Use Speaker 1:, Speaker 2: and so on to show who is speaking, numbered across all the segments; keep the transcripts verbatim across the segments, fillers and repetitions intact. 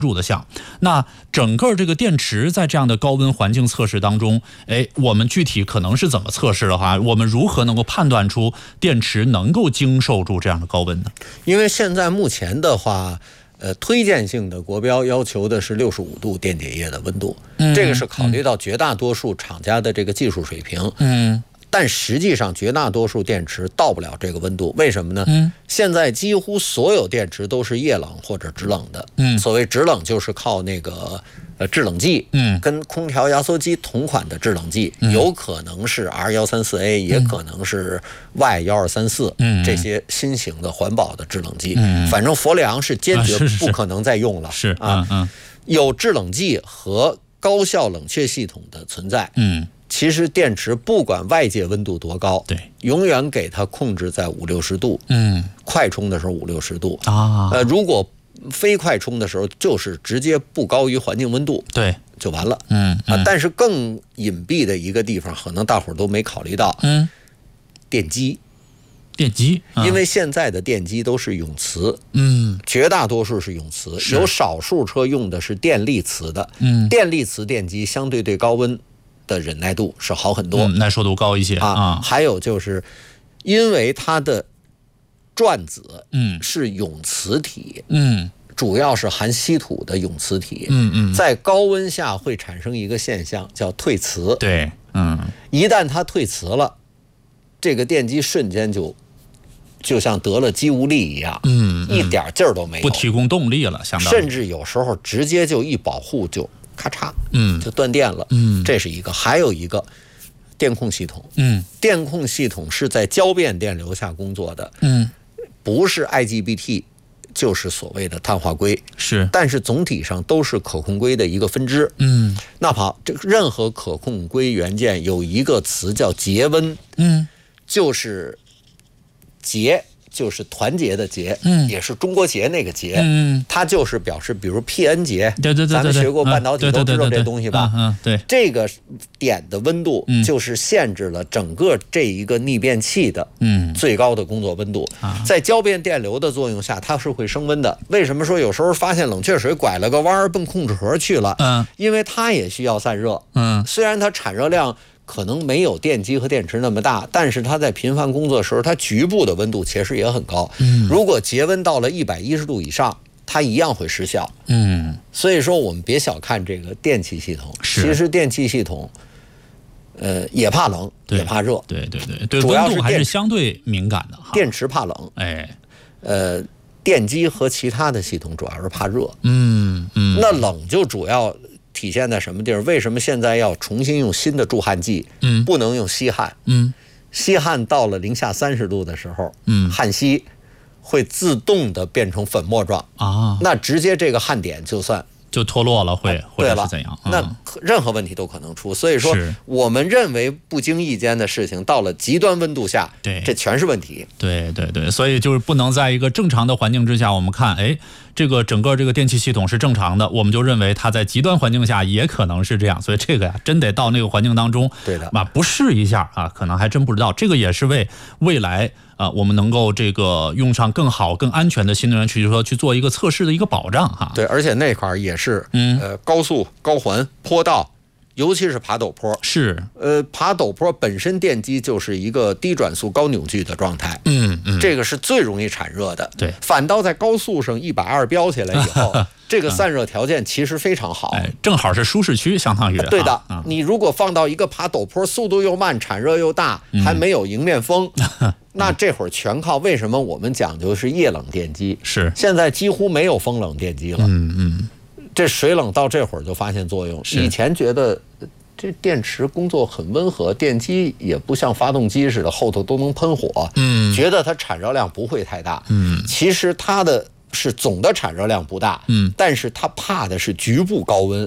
Speaker 1: 入得像。那整个这个电池在这样的高温环境测试当中，哎，我们具体可能是怎么测试的话，我们如何能够判断出电池能够经受住这样的高温呢？
Speaker 2: 因为现在目前的话，呃，推荐性的国标要求的是六十五度电解液的温度，嗯、这个是考虑到绝大多数厂家的这个技术水平。嗯。但实际上，绝大多数电池到不了这个温度，为什么呢？嗯，现在几乎所有电池都是液冷或者制冷的。嗯，所谓制冷就是靠那个呃制冷剂，嗯，跟空调压缩机同款的制冷剂，嗯、有可能是 R 一三四 A，、嗯、也可能是 Y 一二三四，嗯，这些新型的环保的制冷剂。嗯，反正氟利昂是坚决不可能再用了。啊、
Speaker 1: 是啊，嗯，
Speaker 2: 有制冷剂和高效冷却系统的存在。嗯。其实电池不管外界温度多高，对，永远给它控制在五六十度。嗯，快充的时候五六十度啊，呃，如果非快充的时候，就是直接不高于环境温度，对，就完了。嗯, 嗯啊，但是更隐蔽的一个地方，可能大伙儿都没考虑到，嗯，电机，
Speaker 1: 电机，
Speaker 2: 啊、因为现在的电机都是永磁，嗯，绝大多数是永磁，有少数车用的是电力磁的，嗯，电力磁电机相对对高温的忍耐度是好很多，
Speaker 1: 嗯、耐受度高一些啊、
Speaker 2: 嗯。还有就是，因为它的转子嗯是永磁体，嗯，主要是含稀土的永磁体，嗯嗯，在高温下会产生一个现象叫退磁，
Speaker 1: 对，嗯，
Speaker 2: 一旦它退磁了，这个电机瞬间就就像得了肌无力一样，嗯，一点劲儿都没有，
Speaker 1: 不提供动力了，相当于，
Speaker 2: 甚至有时候直接就一保护就。咔嚓，嗯，就断电了，嗯，这是一个，还有一个电控系统，嗯，电控系统是在交变电流下工作的，嗯，不是 I G B T， 就是所谓的碳化硅，
Speaker 1: 是，
Speaker 2: 但是总体上都是可控硅的一个分支，嗯，那好，这任何可控硅元件有一个词叫节温，嗯，就是节。就是团结的结，嗯，也是中国结那个结，嗯，它就是表示，比如 P N 结，
Speaker 1: 对对对，
Speaker 2: 咱们学过半导体都知道这东西吧？
Speaker 1: 嗯，对，
Speaker 2: 这个点的温度就是限制了整个这一个逆变器的，嗯，最高的工作温度，在交变电流的作用下，它是会升温的。为什么说有时候发现冷却水拐了个弯儿奔控制盒去了？嗯，因为它也需要散热，嗯，虽然它产热量可能没有电机和电池那么大，但是它在频繁工作的时候，它局部的温度其实也很高。嗯，如果节温到了一百一十度以上，它一样会失效。嗯，所以说我们别小看这个电气系统，其实电气系统，呃，也怕冷，也怕热。
Speaker 1: 对对对对，主要是还是相对敏感的。
Speaker 2: 电池怕冷，哎，呃，电机和其他的系统主要是怕热。嗯嗯，那冷就主要体现在什么地儿？为什么现在要重新用新的助焊剂？嗯，不能用稀焊。嗯，稀焊到了零下三十度的时候，嗯，焊锡会自动的变成粉末状啊，那直接这个焊点就算
Speaker 1: 就脱落了，会或者是怎样？
Speaker 2: 那任何问题都可能出。所以说，我们认为不经意间的事情，到了极端温度下，对，这全是问题。
Speaker 1: 对对对，所以就是不能在一个正常的环境之下，我们看，哎，这个整个这个电气系统是正常的，我们就认为它在极端环境下也可能是这样。所以这个呀，真得到那个环境当中，
Speaker 2: 对的，
Speaker 1: 啊，不试一下啊，可能还真不知道。这个也是为未来啊，我们能够这个用上更好、更安全的新能源去说去做一个测试的一个保障哈。
Speaker 2: 对，而且那块也是，嗯，呃，高速、高环、坡道。尤其是爬陡坡，
Speaker 1: 是，
Speaker 2: 呃，爬陡坡本身电机就是一个低转速高扭矩的状态，嗯嗯，这个是最容易产热的，
Speaker 1: 对，
Speaker 2: 反倒在高速上一百二飙起来以后，这个散热条件其实非常好，
Speaker 1: 哎，正好是舒适区，相当于，
Speaker 2: 对的，啊、你如果放到一个爬陡坡，速度又慢，产热又大，还没有迎面风。嗯那这会儿全靠为什么我们讲究是液冷电机？
Speaker 1: 是，
Speaker 2: 现在几乎没有风冷电机了。嗯嗯，这水冷到这会儿就发现作用。以前觉得这电池工作很温和，电机也不像发动机似的后头都能喷火。嗯，觉得它产热量不会太大。嗯，其实它的是总的产热量不大。嗯，但是它怕的是局部高温。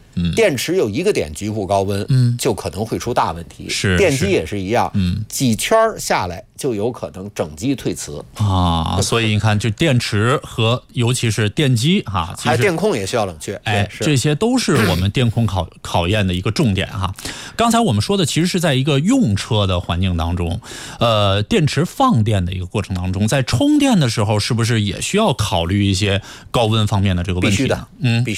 Speaker 2: 嗯，电池有一个点局部高温，嗯，就可能会出大问题。
Speaker 1: 是，
Speaker 2: 电机也是一样，嗯，几圈下来就有可能整机退磁
Speaker 1: 啊。所以你看，就电池和尤其是电机哈，
Speaker 2: 还有电控也需要冷却，
Speaker 1: 哎，这些都是我们电控考考验的一个重点哈。刚才我们说的其实是在一个用车的环境当中，呃，电池放电的一个过程当中，在充电的时候，是不是也需要考虑一些高温方面的这个问题？
Speaker 2: 必须的，
Speaker 1: 嗯，
Speaker 2: 必须。